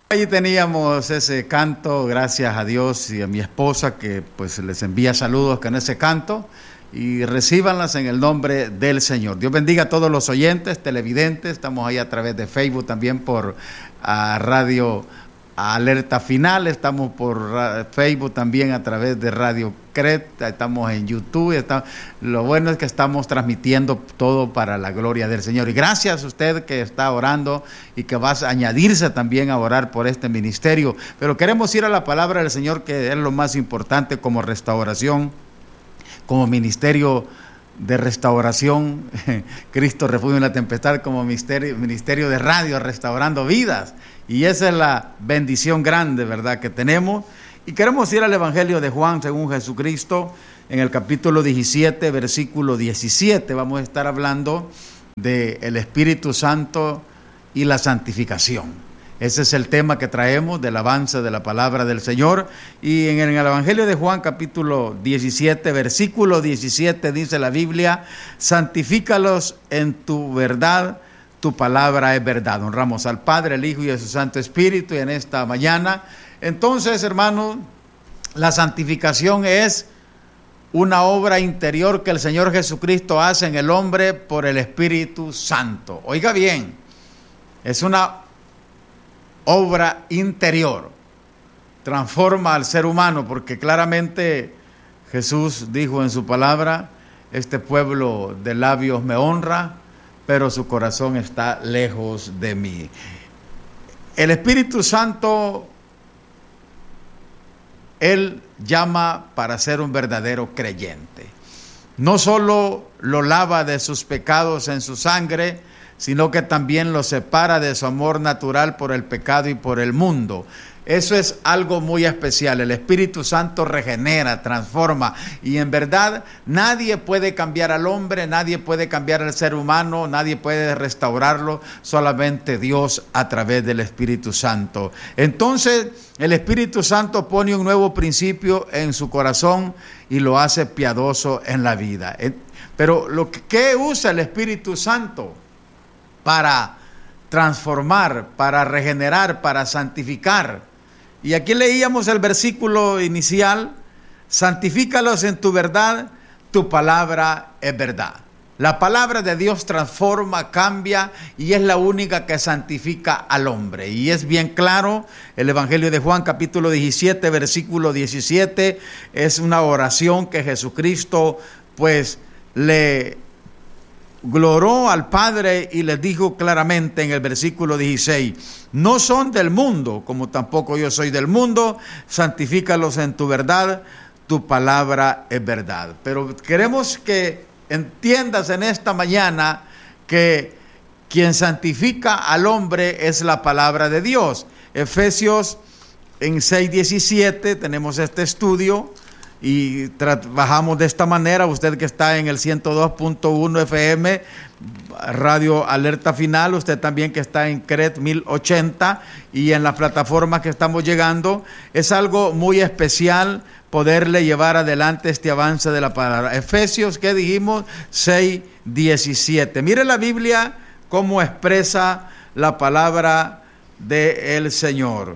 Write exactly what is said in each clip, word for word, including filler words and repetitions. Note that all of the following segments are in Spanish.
Ahí teníamos ese canto, gracias a Dios y a mi esposa que pues les envía saludos con ese canto y recíbanlas en el nombre del Señor. Dios bendiga a todos los oyentes, televidentes, estamos ahí a través de Facebook también por uh, Radio Alerta Final, estamos por uh, Facebook también a través de Radio Creta, estamos en YouTube, estamos, lo bueno es que estamos transmitiendo todo para la gloria del Señor. Y gracias a usted que está orando y que va a añadirse también a orar por este ministerio. Pero queremos ir a la palabra del Señor, que es lo más importante como restauración, como ministerio de restauración, Cristo Refugio en la Tempestad, como ministerio, ministerio de radio, restaurando vidas. Y esa es la bendición grande, ¿verdad?, que tenemos. Y queremos ir al Evangelio de Juan según Jesucristo, en el capítulo diecisiete, versículo diecisiete. Vamos a estar hablando del Espíritu Santo y la santificación. Ese es el tema que traemos del avance de la palabra del Señor. Y en el Evangelio de Juan, capítulo diecisiete, versículo diecisiete, dice la Biblia: santifícalos en tu verdad, tu palabra es verdad. Honramos al Padre, al Hijo y a su Santo Espíritu. Y en esta mañana, entonces, hermanos, la santificación es una obra interior que el Señor Jesucristo hace en el hombre por el Espíritu Santo. Oiga bien, es una obra interior, transforma al ser humano, porque claramente Jesús dijo en su palabra: este pueblo de labios me honra, pero su corazón está lejos de mí. El Espíritu Santo, Él llama para ser un verdadero creyente. No solo lo lava de sus pecados en su sangre, sino que también lo separa de su amor natural por el pecado y por el mundo. Eso es algo muy especial. El Espíritu Santo regenera, transforma, y en verdad nadie puede cambiar al hombre, nadie puede cambiar al ser humano, nadie puede restaurarlo, solamente Dios a través del Espíritu Santo. Entonces, el Espíritu Santo pone un nuevo principio en su corazón y lo hace piadoso en la vida. Pero lo que, ¿qué usa el Espíritu Santo? Para transformar, para regenerar, para santificar. Y aquí leíamos el versículo inicial: santifícalos en tu verdad, tu palabra es verdad. La palabra de Dios transforma, cambia, y es la única que santifica al hombre. Y es bien claro, el Evangelio de Juan capítulo diecisiete, versículo diecisiete, es una oración que Jesucristo pues le gloró al Padre y les dijo claramente en el versículo dieciséis: no son del mundo, como tampoco yo soy del mundo, santifícalos en tu verdad, tu palabra es verdad. Pero queremos que entiendas en esta mañana que quien santifica al hombre es la palabra de Dios. Efesios en seis diecisiete tenemos este estudio y trabajamos de esta manera. Usted que está en el ciento dos punto uno F M, Radio Alerta Final, usted también que está en C R E T mil ochenta y en las plataformas que estamos llegando, es algo muy especial poderle llevar adelante este avance de la palabra. Efesios, ¿qué dijimos? seis diecisiete. Mire la Biblia cómo expresa la palabra del Señor.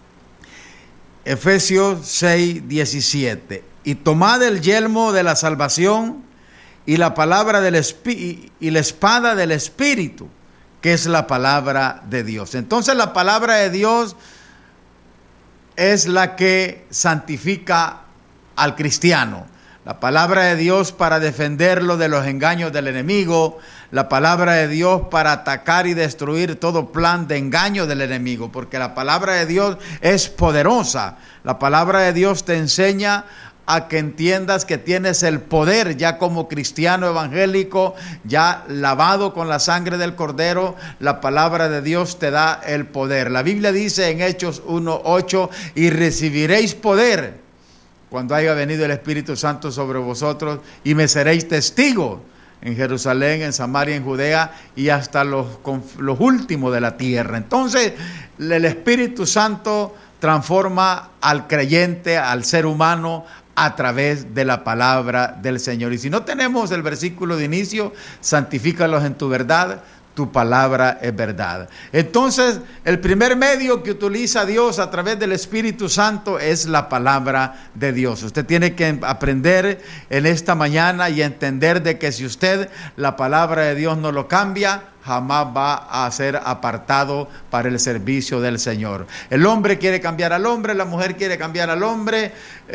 Efesios seis diecisiete. Y tomad el yelmo de la salvación y la palabra del Espí- y la espada del Espíritu, que es la palabra de Dios. Entonces la palabra de Dios es la que santifica al cristiano. La palabra de Dios para defenderlo de los engaños del enemigo. La palabra de Dios para atacar y destruir todo plan de engaño del enemigo. Porque la palabra de Dios es poderosa. La palabra de Dios te enseña a que entiendas que tienes el poder ya como cristiano evangélico, ya lavado con la sangre del Cordero. La palabra de Dios te da el poder. La Biblia dice en Hechos uno ocho: y recibiréis poder cuando haya venido el Espíritu Santo sobre vosotros, y me seréis testigos en Jerusalén, en Samaria, en Judea y hasta los, los últimos de la tierra. Entonces, el Espíritu Santo transforma al creyente, al ser humano, a través de la palabra del Señor. Y si no tenemos el versículo de inicio: santifícalos en tu verdad, tu palabra es verdad. Entonces, el primer medio que utiliza Dios a través del Espíritu Santo es la palabra de Dios. Usted tiene que aprender en esta mañana y entender de que si usted la palabra de Dios no lo cambia, jamás va a ser apartado para el servicio del Señor. El hombre quiere cambiar al hombre, la mujer quiere cambiar al hombre,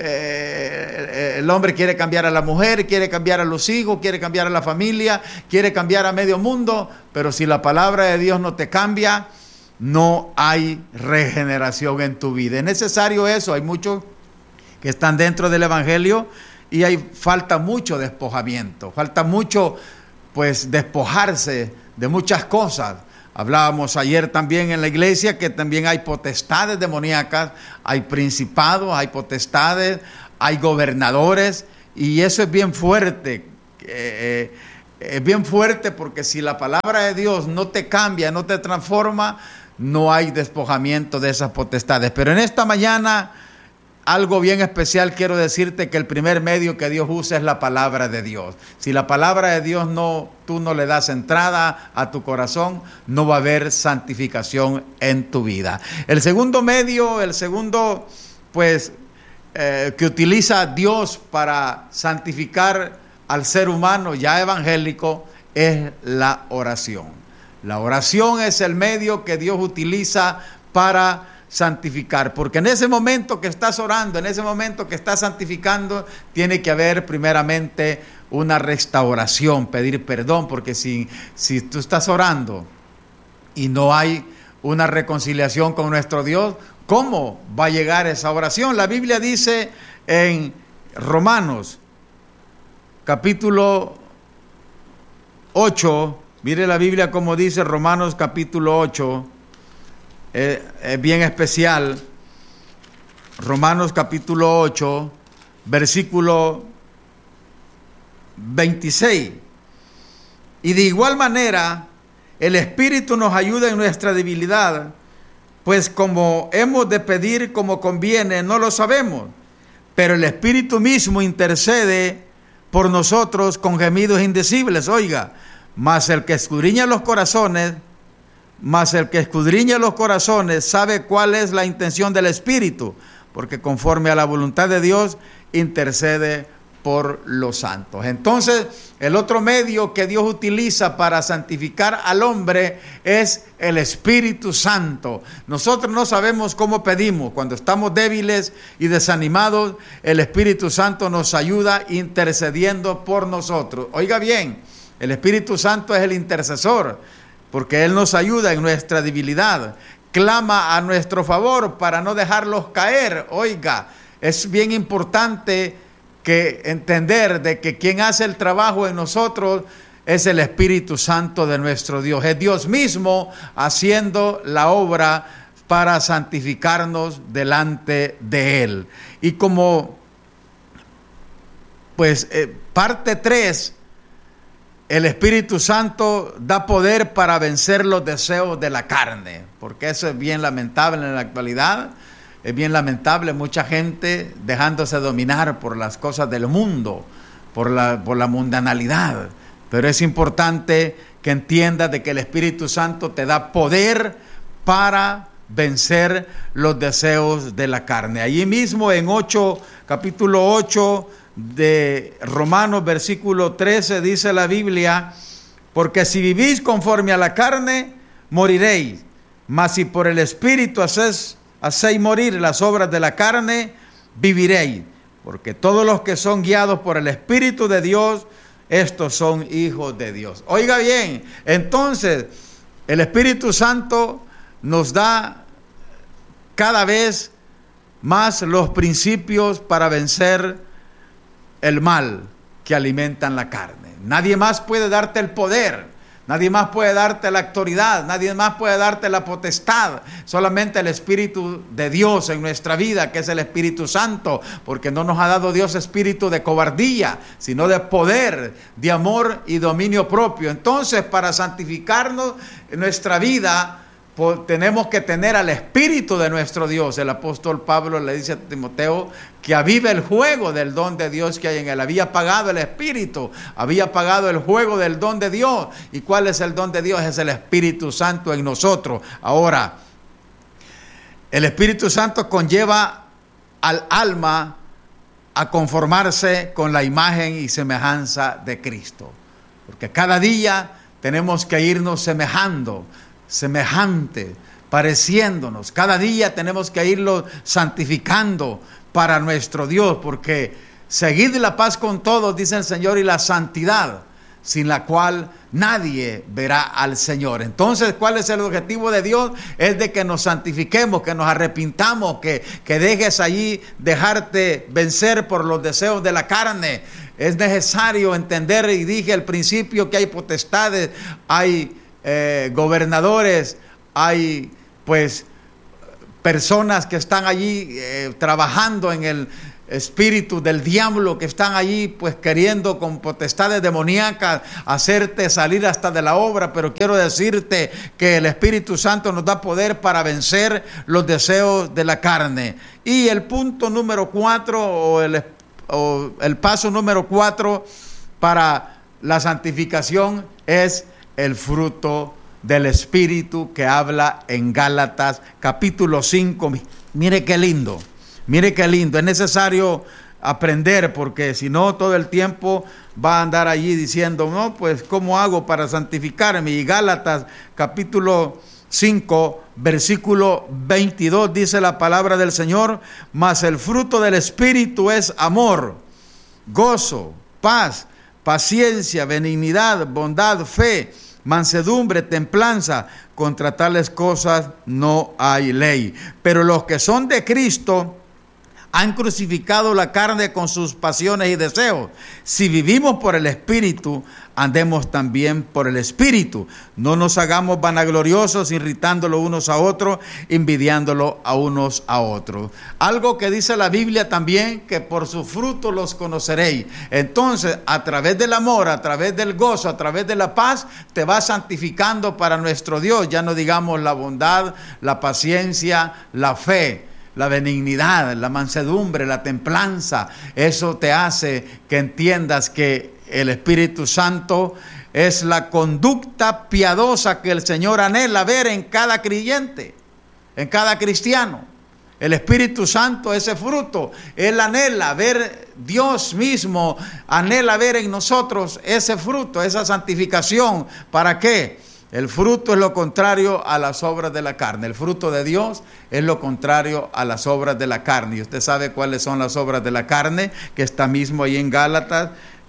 eh, el hombre quiere cambiar a la mujer, quiere cambiar a los hijos, quiere cambiar a la familia, quiere cambiar a medio mundo, pero si la palabra de Dios no te cambia, no hay regeneración en tu vida. Es necesario eso. Hay muchos que están dentro del Evangelio y hay falta mucho despojamiento, falta mucho pues despojarse de muchas cosas. Hablábamos ayer también en la iglesia que también hay potestades demoníacas, hay principados, hay potestades, hay gobernadores, y eso es bien fuerte. Eh, es bien fuerte porque si la palabra de Dios no te cambia, no te transforma, no hay despojamiento de esas potestades. Pero en esta mañana, algo bien especial quiero decirte, que el primer medio que Dios usa es la palabra de Dios. Si la palabra de Dios no, tú no le das entrada a tu corazón, no va a haber santificación en tu vida. El segundo medio, el segundo, pues, eh, que utiliza Dios para santificar al ser humano ya evangélico es la oración. La oración es el medio que Dios utiliza para santificar, porque en ese momento que estás orando, en ese momento que estás santificando, tiene que haber primeramente una restauración, pedir perdón, porque si, si tú estás orando y no hay una reconciliación con nuestro Dios, ¿cómo va a llegar esa oración? La Biblia dice en Romanos capítulo ocho, mire la Biblia como dice Romanos capítulo ocho, es eh, bien especial. Romanos capítulo ocho, versículo veintiséis. Y de igual manera, el Espíritu nos ayuda en nuestra debilidad, pues como hemos de pedir como conviene, no lo sabemos, pero el Espíritu mismo intercede por nosotros con gemidos indecibles. Oiga, mas el que escudriña los corazones, mas el que escudriña los corazones sabe cuál es la intención del Espíritu, porque conforme a la voluntad de Dios intercede por los santos. Entonces, el otro medio que Dios utiliza para santificar al hombre es el Espíritu Santo. Nosotros no sabemos cómo pedimos. Cuando estamos débiles y desanimados, el Espíritu Santo nos ayuda intercediendo por nosotros. Oiga bien, el Espíritu Santo es el intercesor, porque Él nos ayuda en nuestra debilidad, clama a nuestro favor para no dejarlos caer. Oiga, es bien importante que entender de que quien hace el trabajo en nosotros es el Espíritu Santo de nuestro Dios. Es Dios mismo haciendo la obra para santificarnos delante de Él. Y como pues eh, parte tres, el Espíritu Santo da poder para vencer los deseos de la carne, porque eso es bien lamentable en la actualidad. Es bien lamentable mucha gente dejándose dominar por las cosas del mundo, por la, por la mundanalidad. Pero es importante que entiendas de que el Espíritu Santo te da poder para vencer los deseos de la carne. Allí mismo en ocho, capítulo ocho de Romanos, versículo trece, dice la Biblia: porque si vivís conforme a la carne, moriréis, mas si por el Espíritu hacéis hacéis morir las obras de la carne, viviréis, porque todos los que son guiados por el Espíritu de Dios, estos son hijos de Dios. Oiga bien, entonces el Espíritu Santo nos da cada vez más los principios para vencer el mal que alimentan la carne. Nadie más puede darte el poder. Nadie más puede darte la autoridad, nadie más puede darte la potestad, solamente el Espíritu de Dios en nuestra vida, que es el Espíritu Santo, porque no nos ha dado Dios espíritu de cobardía, sino de poder, de amor y dominio propio. Entonces, para santificarnos en nuestra vida, tenemos que tener al Espíritu de nuestro Dios. El apóstol Pablo le dice a Timoteo que avive el juego del don de Dios que hay en él. Había apagado el Espíritu, había apagado el juego del don de Dios. ¿Y cuál es el don de Dios? Es el Espíritu Santo en nosotros. Ahora, el Espíritu Santo conlleva al alma a conformarse con la imagen y semejanza de Cristo. Porque cada día tenemos que irnos semejando, semejante, pareciéndonos. Cada día tenemos que irlo santificando para nuestro Dios, porque seguid la paz con todos, dice el Señor, y la santidad, sin la cual nadie verá al Señor. Entonces, ¿cuál es el objetivo de Dios? Es de que nos santifiquemos, que nos arrepintamos, que, que dejes allí dejarte vencer por los deseos de la carne. Es necesario entender, y dije al principio, que hay potestades, hay eh, gobernadores, hay pues personas que están allí eh, trabajando en el espíritu del diablo, que están allí pues queriendo con potestades demoníacas hacerte salir hasta de la obra. Pero quiero decirte que el Espíritu Santo nos da poder para vencer los deseos de la carne. Y el punto número cuatro, o el, o el paso número cuatro para la santificación, es el fruto del Espíritu, que habla en Gálatas capítulo cinco. Mire qué lindo, mire qué lindo. Es necesario aprender, porque si no, todo el tiempo va a andar allí diciendo, no, pues, ¿cómo hago para santificarme? Y Gálatas capítulo cinco, versículo veintidós, dice la palabra del Señor: mas el fruto del Espíritu es amor, gozo, paz, paciencia, benignidad, bondad, fe, mansedumbre, templanza. Contra tales cosas no hay ley. Pero los que son de Cristo han crucificado la carne con sus pasiones y deseos. Si vivimos por el Espíritu, andemos también por el Espíritu. No nos hagamos vanagloriosos, irritándolo unos a otros, envidiándolo a unos a otros. Algo que dice la Biblia también, que por sus frutos los conoceréis. Entonces, a través del amor, a través del gozo, a través de la paz, te vas santificando para nuestro Dios. Ya no digamos la bondad, la paciencia, la fe, la benignidad, la mansedumbre, la templanza. Eso te hace que entiendas que el Espíritu Santo es la conducta piadosa que el Señor anhela ver en cada creyente, en cada cristiano. El Espíritu Santo, ese fruto, Él anhela ver, Dios mismo anhela ver en nosotros ese fruto, esa santificación. ¿Para qué? El fruto es lo contrario a las obras de la carne. El fruto de Dios es lo contrario a las obras de la carne. Y usted sabe cuáles son las obras de la carne, que está mismo ahí en Gálatas,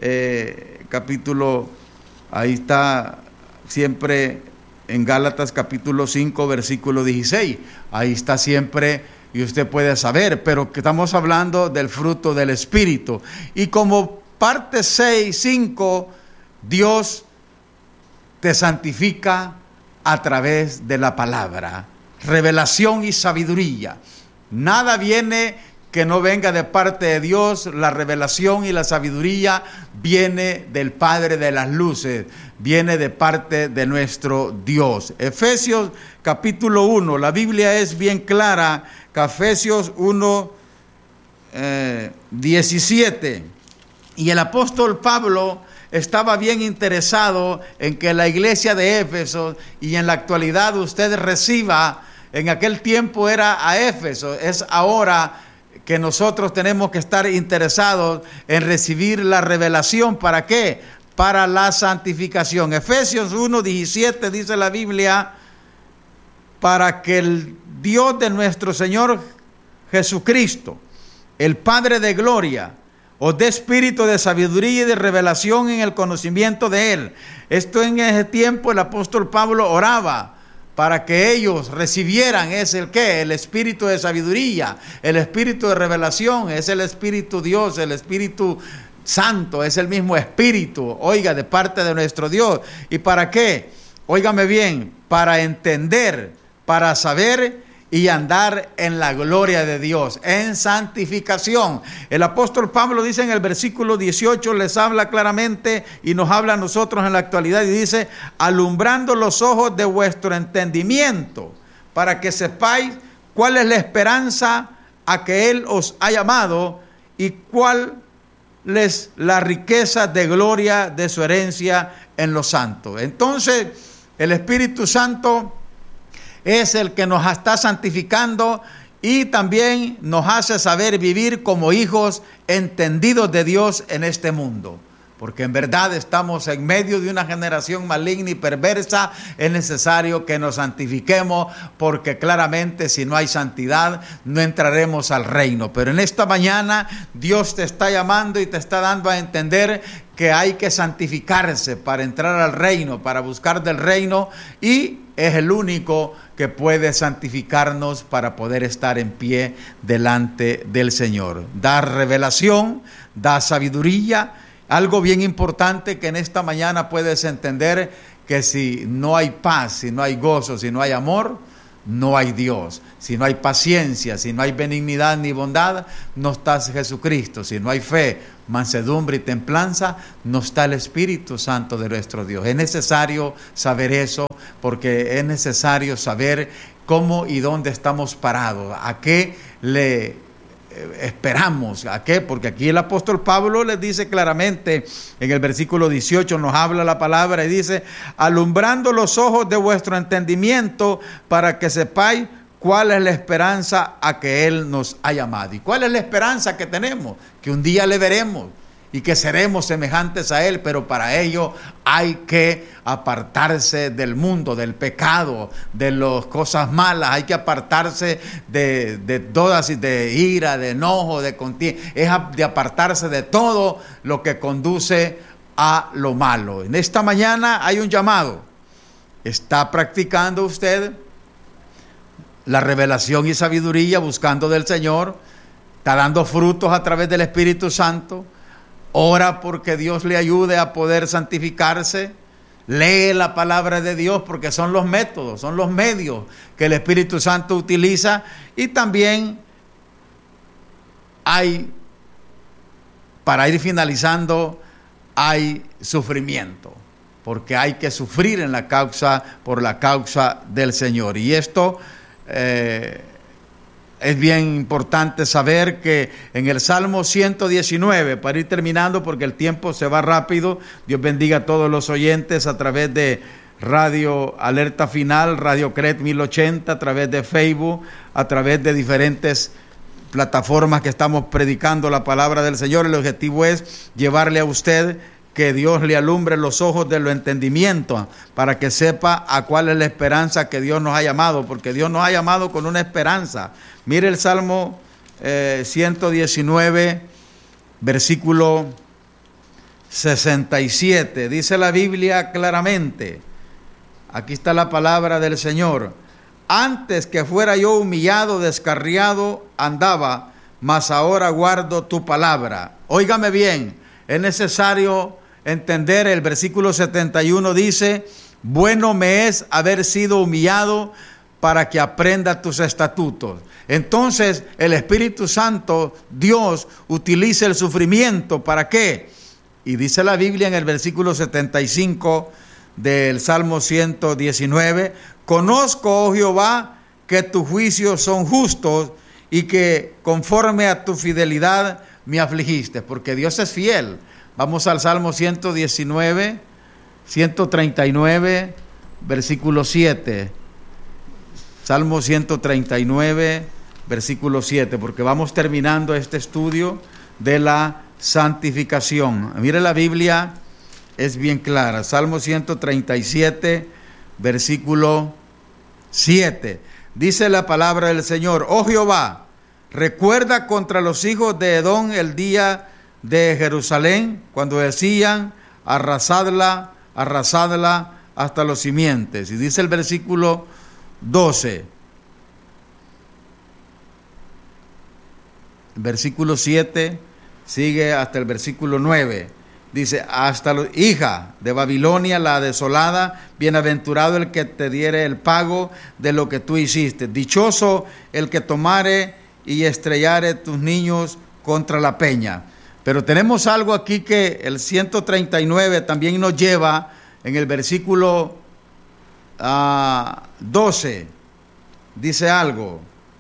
eh, capítulo, ahí está siempre en Gálatas capítulo cinco, versículo dieciséis. Ahí está siempre, y usted puede saber, pero que estamos hablando del fruto del Espíritu. Y como parte seis, cinco, Dios te santifica a través de la palabra, revelación y sabiduría. Nada viene que no venga de parte de Dios. La revelación y la sabiduría viene del Padre de las luces, viene de parte de nuestro Dios. Efesios capítulo uno, la Biblia es bien clara, que Efesios uno, eh, diecisiete, y el apóstol Pablo estaba bien interesado en que la iglesia de Éfeso, y en la actualidad usted reciba, en aquel tiempo era a Éfeso, es ahora que nosotros tenemos que estar interesados en recibir la revelación. ¿Para qué? Para la santificación. Efesios uno, diecisiete dice la Biblia: para que el Dios de nuestro Señor Jesucristo, el Padre de gloria, os dé espíritu de sabiduría y de revelación en el conocimiento de Él. Esto, en ese tiempo el apóstol Pablo oraba para que ellos recibieran, es el qué, el espíritu de sabiduría, el espíritu de revelación, es el Espíritu Dios, el Espíritu Santo, es el mismo Espíritu, oiga, de parte de nuestro Dios. ¿Y para qué? Óigame bien, para entender, para saber y andar en la gloria de Dios, en santificación. El apóstol Pablo dice en el versículo dieciocho, les habla claramente y nos habla a nosotros en la actualidad y dice, alumbrando los ojos de vuestro entendimiento, para que sepáis cuál es la esperanza a que Él os ha llamado y cuál es la riqueza de gloria de su herencia en los santos. Entonces, el Espíritu Santo es el que nos está santificando y también nos hace saber vivir como hijos entendidos de Dios en este mundo. Porque en verdad estamos en medio de una generación maligna y perversa. Es necesario que nos santifiquemos, porque claramente si no hay santidad no entraremos al reino. Pero en esta mañana Dios te está llamando y te está dando a entender que hay que santificarse para entrar al reino, para buscar del reino, y es el único que puede santificarnos para poder estar en pie delante del Señor. Da revelación, da sabiduría. Algo bien importante que en esta mañana puedes entender, que si no hay paz, si no hay gozo, si no hay amor, no hay Dios. Si no hay paciencia, si no hay benignidad ni bondad, no está Jesucristo. Si no hay fe, mansedumbre y templanza, no está el Espíritu Santo de nuestro Dios. Es necesario saber eso, porque es necesario saber cómo y dónde estamos parados, a qué le esperamos, ¿a qué? Porque aquí el apóstol Pablo les dice claramente en el versículo dieciocho, nos habla la palabra y dice, alumbrando los ojos de vuestro entendimiento para que sepáis cuál es la esperanza a que Él nos ha llamado. ¿Y cuál es la esperanza que tenemos? Que un día le veremos y que seremos semejantes a Él, pero para ello hay que apartarse del mundo, del pecado, de las cosas malas. Hay que apartarse de, de todas, de ira, de enojo, de contienda. Es de apartarse de todo lo que conduce a lo malo. En esta mañana hay un llamado. ¿Está practicando usted la revelación y sabiduría buscando del Señor? ¿Está dando frutos a través del Espíritu Santo? Ora porque Dios le ayude a poder santificarse. Lee la palabra de Dios, porque son los métodos, son los medios que el Espíritu Santo utiliza. Y también hay, para ir finalizando, hay sufrimiento, porque hay que sufrir en la causa, por la causa del Señor. Y esto eh, es bien importante saber que en el Salmo ciento diecinueve, para ir terminando porque el tiempo se va rápido, Dios bendiga a todos los oyentes a través de Radio Alerta Final, Radio Cret mil ochenta, a través de Facebook, a través de diferentes plataformas que estamos predicando la palabra del Señor. El objetivo es llevarle a usted, que Dios le alumbre los ojos de lo entendimiento, para que sepa a cuál es la esperanza que Dios nos ha llamado, porque Dios nos ha llamado con una esperanza. Mire el Salmo eh, ciento diecinueve, versículo sesenta y siete. Dice la Biblia claramente, aquí está la palabra del Señor: antes que fuera yo humillado, descarriado, andaba, mas ahora guardo tu palabra. Óigame bien, es necesario entender el versículo setenta y uno, dice, bueno me es haber sido humillado para que aprenda tus estatutos. Entonces el Espíritu Santo, Dios, utiliza el sufrimiento. ¿Para qué? Y dice la Biblia en el versículo setenta y cinco del Salmo ciento diecinueve, conozco, oh Jehová, que tus juicios son justos y que conforme a tu fidelidad me afligiste, porque Dios es fiel. Vamos al Salmo ciento diecinueve, ciento treinta y nueve, versículo siete. Salmo ciento treinta y nueve, versículo siete, porque vamos terminando este estudio de la santificación. Mire, la Biblia es bien clara. Salmo ciento treinta y siete, versículo siete. Dice la palabra del Señor: oh Jehová, recuerda contra los hijos de Edom el día de Jerusalén, cuando decían, arrasadla, arrasadla hasta los simientes. Y dice el versículo doce, versículo siete, sigue hasta el versículo nueve. Dice, hasta lo, hija de Babilonia la desolada, bienaventurado el que te diere el pago de lo que tú hiciste. Dichoso el que tomare y estrellare tus niños contra la peña. Pero tenemos algo aquí que el ciento treinta y nueve también nos lleva en el versículo uh, doce. Dice algo.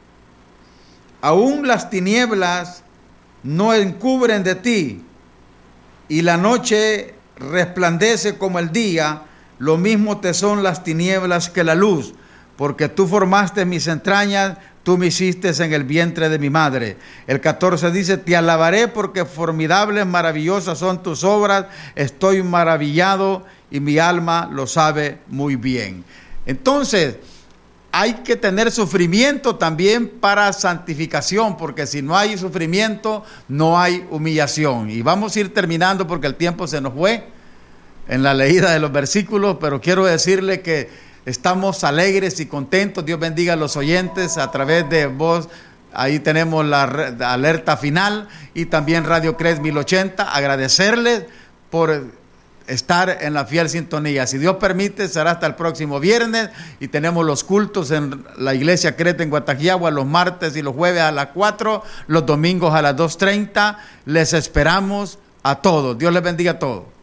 Aún las tinieblas no encubren de ti, y la noche resplandece como el día, lo mismo te son las tinieblas que la luz, porque tú formaste mis entrañas, tú me hiciste en el vientre de mi madre. El catorce dice, te alabaré porque formidables, maravillosas son tus obras, estoy maravillado y mi alma lo sabe muy bien. Entonces, hay que tener sufrimiento también para santificación, porque si no hay sufrimiento, no hay humillación. Y vamos a ir terminando porque el tiempo se nos fue en la leída de los versículos, pero quiero decirle que estamos alegres y contentos. Dios bendiga a los oyentes a través de vos. Ahí tenemos la alerta final y también Radio Cres mil ochenta. Agradecerles por estar en la fiel sintonía. Si Dios permite, será hasta el próximo viernes, y tenemos los cultos en la iglesia Creta en Guataquiagua los martes y los jueves a las cuatro, los domingos a las dos treinta. Les esperamos a todos. Dios les bendiga a todos.